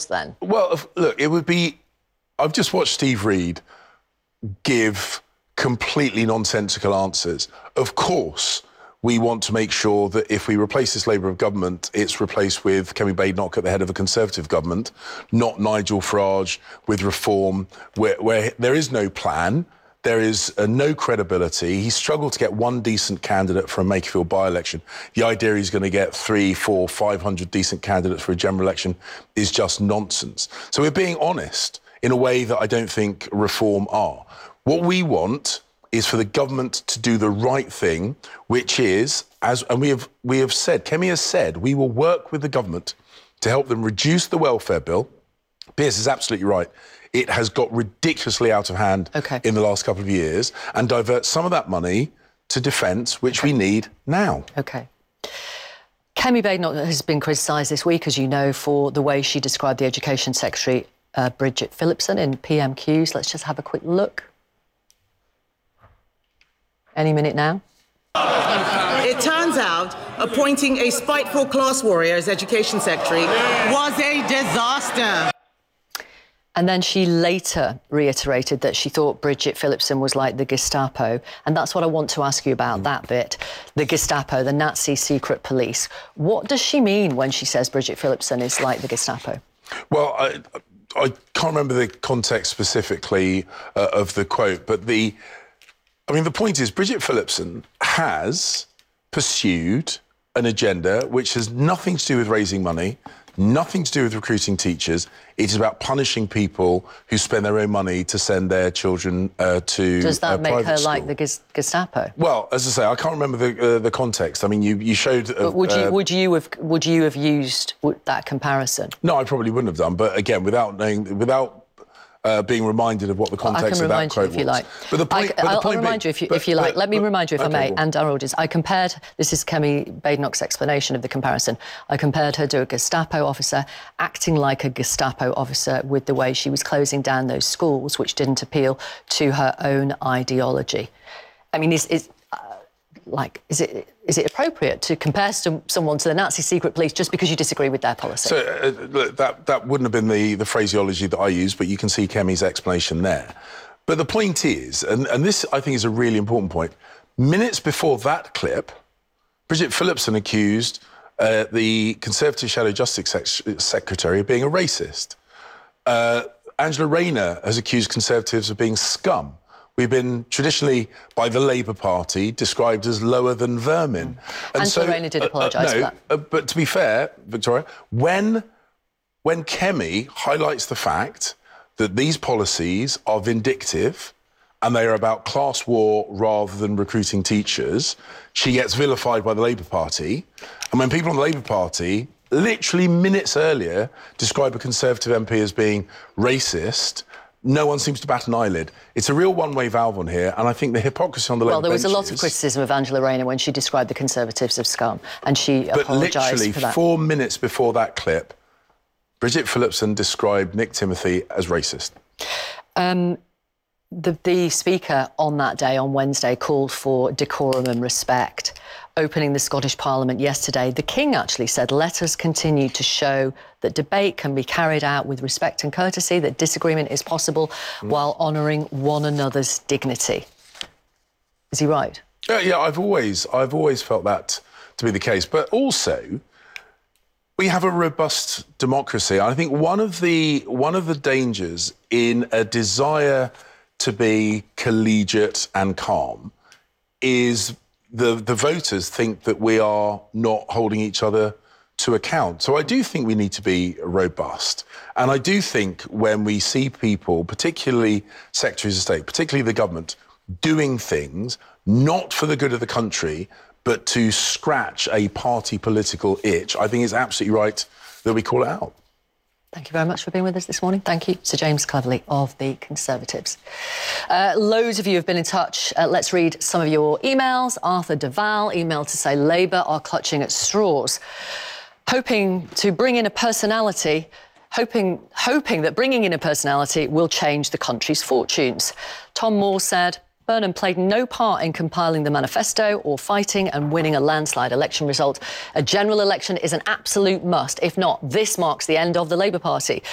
was then? Well, look, it would be... I've just watched Steve Reed give completely nonsensical answers. Of course, we want to make sure that if we replace this Labour government, it's replaced with Kemi Badenoch at the head of a Conservative government, not Nigel Farage with reform, where there is no plan, there is no credibility. He struggled to get one decent candidate for a Makerfield by-election. The idea he's going to get 300, 400, 500 decent candidates for a general election is just nonsense. So we're being honest in a way that I don't think Reform are. What we want is for the government to do the right thing, which is, and we have said, Kemi has said, we will work with the government to help them reduce the welfare bill. Piers is absolutely right. It has got ridiculously out of hand in the last couple of years, and divert some of that money to defence, which we need now. OK. Kemi Badenoch has been criticised this week, as you know, for the way she described the Education Secretary, Bridget Phillipson, in PMQs. Let's just have a quick look. Any minute now. It turns out appointing a spiteful class warrior as Education Secretary was a disaster. And then she later reiterated that she thought Bridget Phillipson was like the Gestapo. And that's what I want to ask you about, that bit. The Gestapo, the Nazi secret police. What does she mean when she says Bridget Phillipson is like the Gestapo? Well, I can't remember the context specifically of the quote, but the point is Bridget Phillipson has pursued an agenda which has nothing to do with raising money, nothing to do with recruiting teachers. It is about punishing people who spend their own money to send their children to Does that make her school. like the Gestapo? Well, as I say, I can't remember the context. I mean, you showed... But would you have used that comparison? No, I probably wouldn't have done. But again, without being reminded of what the context of that quote was. I can remind you if you like. But the point, I'll remind you if you like. Let me remind you, if I may, and our audience. I compared, this is Kemi Badenoch's explanation of the comparison. I compared her to a Gestapo officer, acting like a Gestapo officer with the way she was closing down those schools, which didn't appeal to her own ideology. I mean, is it appropriate to compare someone to the Nazi secret police just because you disagree with their policy? So that wouldn't have been the phraseology that I used, but you can see Kemi's explanation there. But the point is, and this I think is a really important point, minutes before that clip, Bridget Phillipson accused the Conservative Shadow Justice Secretary of being a racist. Angela Rayner has accused Conservatives of being scum. We've been traditionally, by the Labour Party, described as lower than vermin. And Angela Rayner did apologise for that. But to be fair, Victoria, when Kemi highlights the fact that these policies are vindictive and they are about class war rather than recruiting teachers, she gets vilified by the Labour Party. And when people on the Labour Party, literally minutes earlier, describe a Conservative MP as being racist, no one seems to bat an eyelid. It's a real one-way valve on here, and I think the hypocrisy on the Labour benches... Well, there was a lot of criticism of Angela Rayner when she described the Conservatives as scum, and she apologised for that. But literally 4 minutes before that clip, Bridget Phillipson described Nick Timothy as racist. The Speaker on that day, on Wednesday, called for decorum and respect. Opening the Scottish Parliament yesterday, the King actually said, let us continue to show that debate can be carried out with respect and courtesy, that disagreement is possible while honouring one another's dignity. Is he right? Yeah, I've always felt that to be the case. But also, we have a robust democracy. I think one of the dangers in a desire to be collegiate and calm is the voters think that we are not holding each other to account. So I do think we need to be robust. And I do think when we see people, particularly secretaries of state, particularly the government, doing things not for the good of the country, but to scratch a party political itch, I think it's absolutely right that we call it out. Thank you very much for being with us this morning. Thank you, Sir James Cleverly of the Conservatives. Loads of you have been in touch. Let's read some of your emails. Arthur Duval emailed to say Labour are clutching at straws, hoping to bring in a personality, hoping that bringing in a personality will change the country's fortunes. Tom Moore said, Burnham played no part in compiling the manifesto or fighting and winning a landslide election result. A general election is an absolute must. If not, this marks the end of the Labour Party.